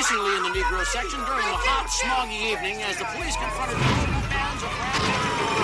increasingly in the Negro section during the hot, smoggy evening as the police confronted bands of